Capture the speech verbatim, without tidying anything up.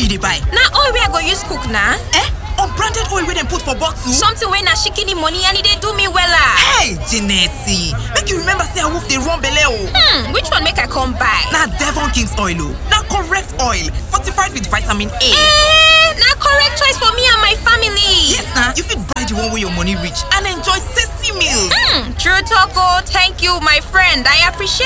you dey buy? Na oil wey I go use cook na. Eh? Unbranded oil wey dem put for bottle? Something wey na shikini money and e dey do me wella. Hey, Jeanette, make you remember say awoof dey run belle o. Hmm, which one make I come buy? Na Devon King's oil o. Na correct oil, fortified with vitamin A. Eh, na correct choice for me and my family. Yes na, you fit buy the one wey your money reach and enjoy tasty meals. Hmm, true talk o. Thank you, my friend. I appreciate